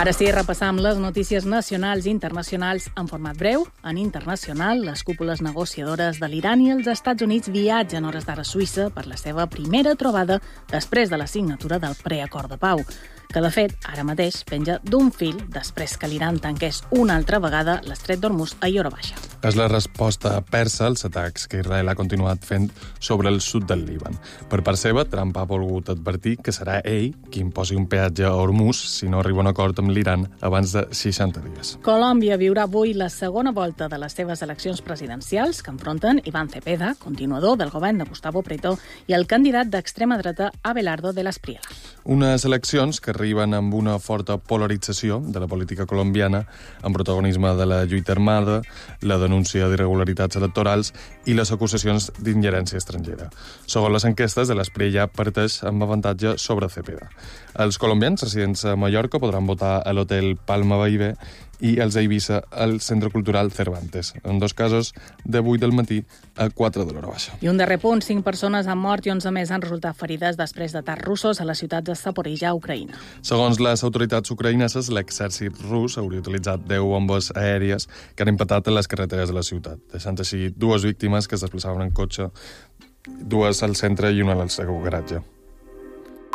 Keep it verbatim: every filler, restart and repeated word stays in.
Ara sí, repassam les notícies nacionals i internacionals en format breu. En internacional, les cúpules negociadores de l'Iran i els Estats Units viatgen hores d'ara a Suïssa per la seva primera trobada després de la signatura del preacord de pau, que, de fet, ara mateix penja d'un fil després que l'Iran tanqués una altra vegada l'estret d'Hormuz a hora baixa. És la resposta persa als atacs que Israel ha continuat fent sobre el sud del Líban. Per part seva, Trump ha volgut advertir que serà ell qui imposi un peatge a Hormuz si no arriba a un acord amb l'Iran abans de seixanta dies. Colòmbia viurà avui la segona volta de les seves eleccions presidencials que enfronten Iván Cepeda, continuador del govern de Gustavo Petro, i el candidat d'extrema dreta Abelardo de la Espriella. Unes eleccions que arriben amb una forta polarització de la política colombiana, amb protagonisme de la lluita armada, la denúncia d'irregularitats electorals i les acusacions d'ingerència estrangera. Segons les enquestes, de l'Espriella parteix amb avantatge sobre Cepeda. Els colombians residents a Mallorca podran votar a l'hotel Palma Baibé i els a Eivissa al Centre Cultural Cervantes, en dos casos de vuit del matí a quatre de l'hora baixa. I un darrer punt, cinc persones han mort i onze més han resultat ferides després d'atacs russos a les ciutats de Zaporizhia, Ucraïna. Segons les autoritats ucraïneses, l'exèrcit rus hauria utilitzat deu bombes aèries que han impactat en les carreteres de la ciutat, deixant així dues víctimes que es desplaçaven en cotxe, dues al centre i una al seu garatge.